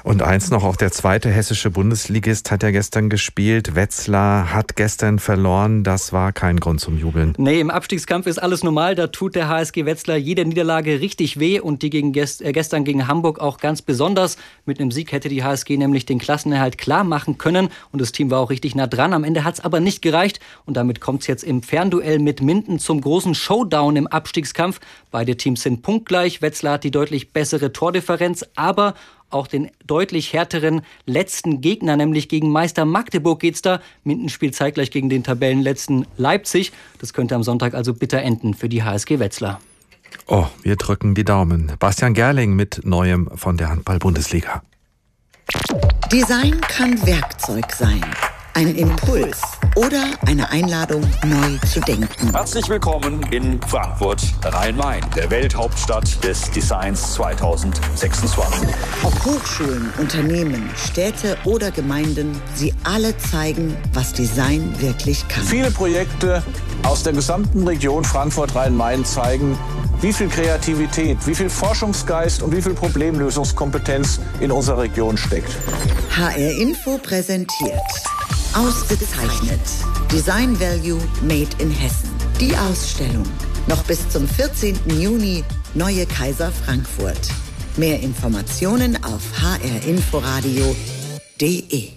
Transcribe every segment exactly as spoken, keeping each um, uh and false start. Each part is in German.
Und eins noch, auch der zweite hessische Bundesligist hat ja gestern gespielt. Wetzlar hat gestern verloren. Das war kein Grund zum Jubeln. Nee, im Abstiegskampf ist alles normal. Da tut der H S G Wetzlar jede Niederlage richtig weh. Und die gegen gest- äh, gestern gegen Hamburg auch ganz besonders. Mit einem Sieg hätte die H S G nämlich den Klassenerhalt klar machen können. Und das Team war auch richtig nah dran. Am Ende hat es aber nicht gereicht. Und damit kommt es jetzt im Fernduell mit Minden zum großen Showdown im Abstiegskampf. Beide Teams sind punktgleich. Wetzlar hat die deutlich bessere Tordifferenz, aber auch den deutlich härteren letzten Gegner, nämlich gegen Meister Magdeburg geht's da. Minden spielt zeitgleich gegen den Tabellenletzten Leipzig. Das könnte am Sonntag also bitter enden für die H S G Wetzlar. Oh, wir drücken die Daumen. Bastian Gerling mit Neuem von der Handball-Bundesliga. Design kann Werkzeug sein. Ein Impuls oder eine Einladung, neu zu denken. Herzlich willkommen in Frankfurt, Rhein-Main, der Welthauptstadt des Designs zwanzig sechsundzwanzig. Ob Hochschulen, Unternehmen, Städte oder Gemeinden, sie alle zeigen, was Design wirklich kann. Viele Projekte aus der gesamten Region Frankfurt-Rhein-Main zeigen, wie viel Kreativität, wie viel Forschungsgeist und wie viel Problemlösungskompetenz in unserer Region steckt. H R Info präsentiert Ausgezeichnet. Design Value Made in Hessen. Die Ausstellung. Noch bis zum vierzehnten Juni. Neue Kaiser Frankfurt. Mehr Informationen auf h r inforadio punkt de.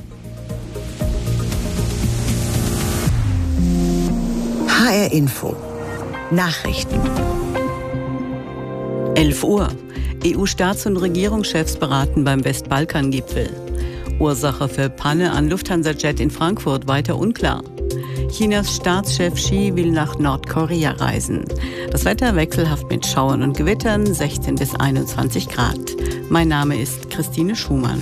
H R Info. Nachrichten. elf Uhr. E U-Staats- und Regierungschefs beraten beim Westbalkan-Gipfel. Ursache für Panne an Lufthansa-Jet in Frankfurt weiter unklar. Chinas Staatschef Xi will nach Nordkorea reisen. Das Wetter wechselhaft mit Schauern und Gewittern, sechzehn bis einundzwanzig Grad. Mein Name ist Christine Schumann.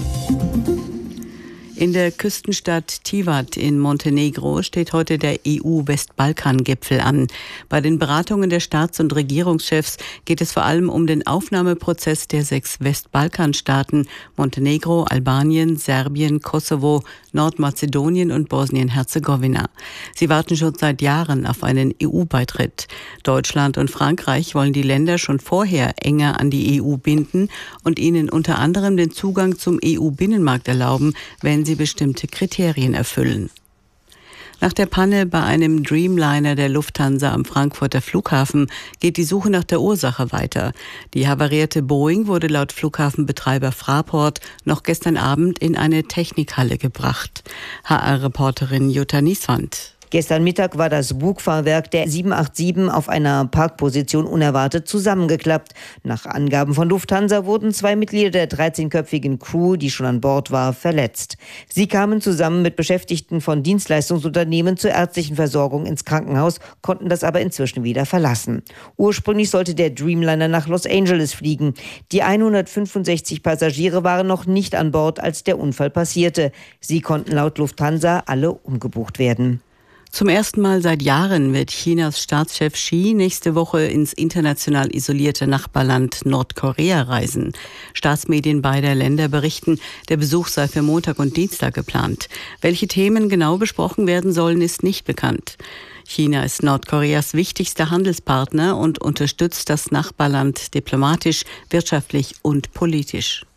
In der Küstenstadt Tivat in Montenegro steht heute der E U-Westbalkan-Gipfel an. Bei den Beratungen der Staats- und Regierungschefs geht es vor allem um den Aufnahmeprozess der sechs Westbalkanstaaten Montenegro, Albanien, Serbien, Kosovo, Nordmazedonien und Bosnien-Herzegowina. Sie warten schon seit Jahren auf einen E U-Beitritt. Deutschland und Frankreich wollen die Länder schon vorher enger an die E U binden und ihnen unter anderem den Zugang zum E U-Binnenmarkt erlauben, wenn sie bestimmte Kriterien erfüllen. Nach der Panne bei einem Dreamliner der Lufthansa am Frankfurter Flughafen geht die Suche nach der Ursache weiter. Die havarierte Boeing wurde laut Flughafenbetreiber Fraport noch gestern Abend in eine Technikhalle gebracht. H R-Reporterin Jutta Nieswand. Gestern Mittag war das Bugfahrwerk der sieben acht sieben auf einer Parkposition unerwartet zusammengeklappt. Nach Angaben von Lufthansa wurden zwei Mitglieder der dreizehnköpfigen Crew, die schon an Bord war, verletzt. Sie kamen zusammen mit Beschäftigten von Dienstleistungsunternehmen zur ärztlichen Versorgung ins Krankenhaus, konnten das aber inzwischen wieder verlassen. Ursprünglich sollte der Dreamliner nach Los Angeles fliegen. Die hundertfünfundsechzig Passagiere waren noch nicht an Bord, als der Unfall passierte. Sie konnten laut Lufthansa alle umgebucht werden. Zum ersten Mal seit Jahren wird Chinas Staatschef Xi nächste Woche ins international isolierte Nachbarland Nordkorea reisen. Staatsmedien beider Länder berichten, der Besuch sei für Montag und Dienstag geplant. Welche Themen genau besprochen werden sollen, ist nicht bekannt. China ist Nordkoreas wichtigster Handelspartner und unterstützt das Nachbarland diplomatisch, wirtschaftlich und politisch.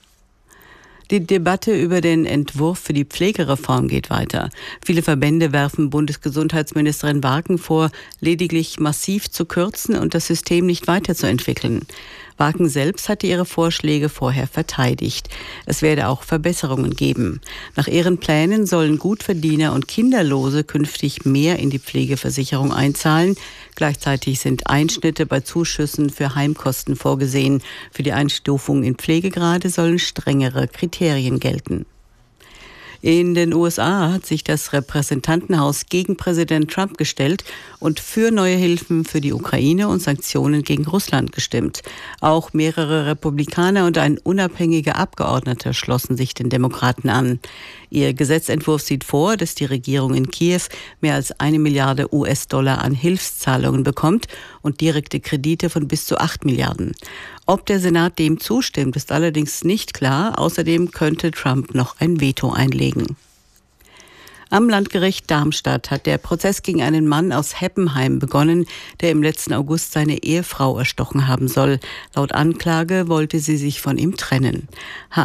Die Debatte über den Entwurf für die Pflegereform geht weiter. Viele Verbände werfen Bundesgesundheitsministerin Warken vor, lediglich massiv zu kürzen und das System nicht weiterzuentwickeln. Warken selbst hatte ihre Vorschläge vorher verteidigt. Es werde auch Verbesserungen geben. Nach ihren Plänen sollen Gutverdiener und Kinderlose künftig mehr in die Pflegeversicherung einzahlen. Gleichzeitig sind Einschnitte bei Zuschüssen für Heimkosten vorgesehen. Für die Einstufung in Pflegegrade sollen strengere Kriterien gelten. In den U S A hat sich das Repräsentantenhaus gegen Präsident Trump gestellt und für neue Hilfen für die Ukraine und Sanktionen gegen Russland gestimmt. Auch mehrere Republikaner und ein unabhängiger Abgeordneter schlossen sich den Demokraten an. Ihr Gesetzentwurf sieht vor, dass die Regierung in Kiew mehr als eine Milliarde U S-Dollar an Hilfszahlungen bekommt und direkte Kredite von bis zu acht Milliarden. Ob der Senat dem zustimmt, ist allerdings nicht klar. Außerdem könnte Trump noch ein Veto einlegen. Am Landgericht Darmstadt hat der Prozess gegen einen Mann aus Heppenheim begonnen, der im letzten August seine Ehefrau erstochen haben soll. Laut Anklage wollte sie sich von ihm trennen. H